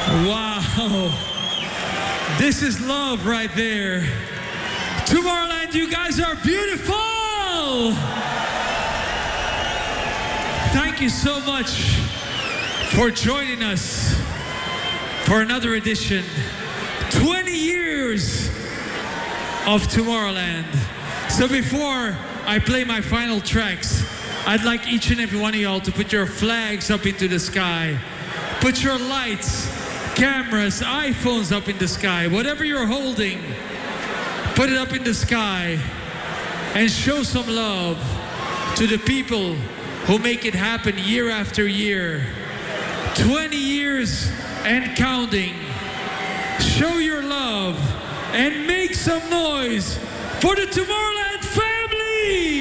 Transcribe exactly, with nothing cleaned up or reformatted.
Wow. This is love right there. Tomorrowland, you guys are beautiful. Thank you so much for joining us for another edition. twenty years of Tomorrowland. So before I play my final tracks, I'd like each and every one of y'all to put your flags up into the sky. Put your lights, cameras, iPhones up in the sky. Whatever you're holding, put it up in the sky and show some love to the people who make it happen year after year. twenty years and counting. Show your love and make some noise for the Tomorrowland family!